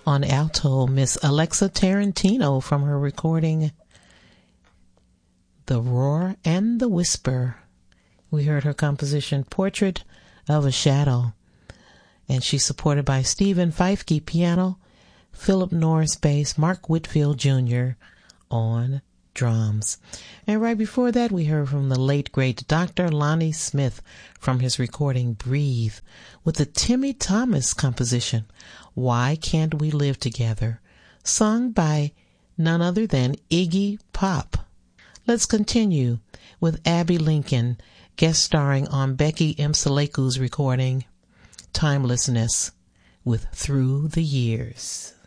On alto, Miss Alexa Tarantino from her recording The Roar and the Whisper. We heard her composition Portrait of a Shadow, and she's supported by Stephen Feifke piano, Philip Norris bass, Mark Whitfield Jr. on drums. And right before that, we heard from the late great Dr. Lonnie Smith from his recording Breathe with the Timmy Thomas composition Why Can't We Live Together, sung by none other than Iggy Pop. Let's continue with Abby Lincoln guest starring on Becky Msaleku's recording Timelessness with Through the Years.